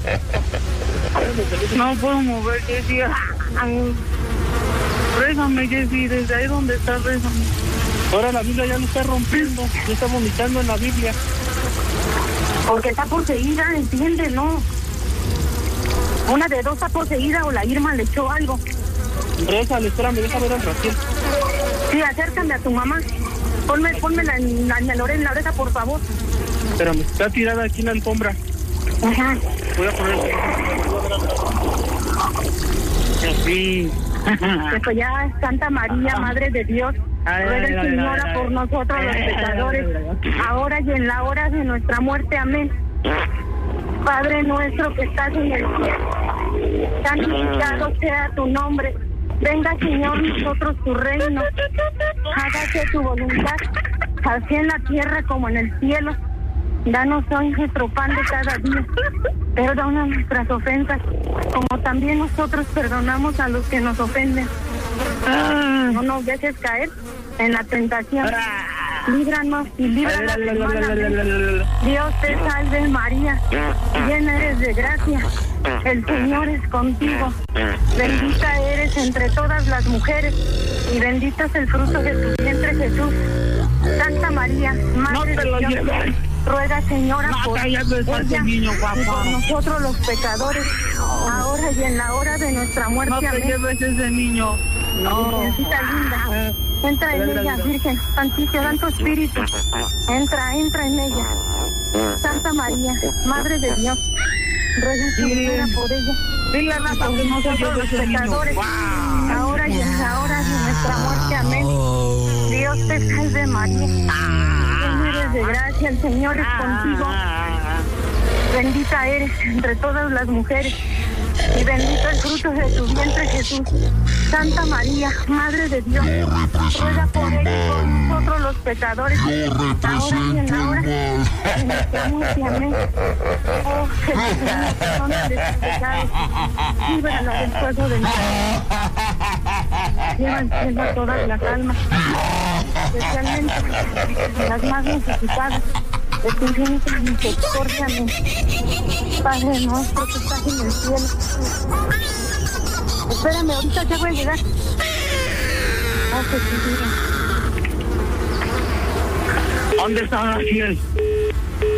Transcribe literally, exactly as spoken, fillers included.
No puedo mover, Jessy. Rézame, Jessy, desde ahí donde estás, rézame. Ahora la Biblia ya lo está rompiendo, ya está vomitando en la Biblia. Porque está poseída, entiende, ¿no? Una de dos está poseída o la Irma le echó algo. Rézale, espérame, déjame ver al Raquel. Sí, acércame a tu mamá. Ponme, ponme la, la, la, la oreja, por favor. Espérame, está tirada aquí en la alfombra. Ajá. Voy a poner... Sí. Eso ya es Santa María, Madre de Dios. Ruega, Señora, por nosotros los pecadores, ahora y en la hora de nuestra muerte. Amén. Padre nuestro que estás en el cielo, santificado sea tu nombre. Venga, Señor, nosotros tu reino. Hágase tu voluntad, así en la tierra como en el cielo. Danos hoy nuestro pan de cada día. Perdona nuestras ofensas, como también nosotros perdonamos a los que nos ofenden. No nos dejes caer en la tentación. Líbranos y líbranos del mal. Dios te salve, María, llena eres de gracia. El Señor es contigo. Bendita eres entre todas las mujeres y bendito es el fruto de tu vientre, Jesús. Santa María, Madre de Dios, ruega, Señora, por ella y por nosotros los pecadores, ahora y en la hora de nuestra muerte. No te lleves ese niño. No. Virgencita linda, entra en ella, Virgen Santísima, Santo Espíritu. Entra, entra en ella. Santa María, Madre de Dios, ruega, Señora, por ella. Dile a Nata que no se lleve ese niño. Ahora y en la hora de nuestra muerte. Amén. Dios te salve, María. Llena eres de gracia, el Señor es contigo. Bendita eres entre todas las mujeres y bendito el fruto de tu vientre, Jesús. Santa María, Madre de Dios, ruega por ella y por nosotros los pecadores, ahora y en la hora de nuestra muerte. Amén. Oh, Jesús, perdona de tus pecados, líbrala del fuego del infierno. Lleva al cielo a todas las almas, especialmente las más necesitadas de tu infinita misericordia. Amén. Padre nuestro que estás en el cielo. Espérame, ahorita ya voy a llegar. Oh, que te diga. ¿Dónde está Raquel?